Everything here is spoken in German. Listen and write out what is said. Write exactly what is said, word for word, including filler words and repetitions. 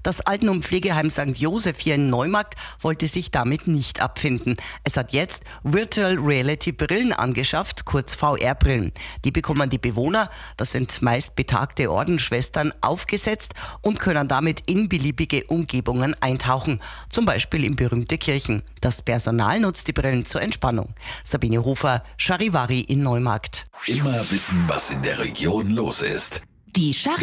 Das Alten- und Pflegeheim Sankt Joseph hier in Neumarkt wollte sich damit nicht abfinden. Es hat jetzt Virtual Reality Brillen angeschafft, kurz V R-Brillen. Die bekommen die Bewohner, das sind meist betagte Ordensschwestern, aufgesetzt und können damit in beliebige Umgebungen eintauchen, zum Beispiel in berühmte Kirchen. Das Personal nutzt die Brillen zur Entspannung. Sabine Hofer, Charivari in Neumarkt. Immer wissen, was in der Region los ist. Die Chari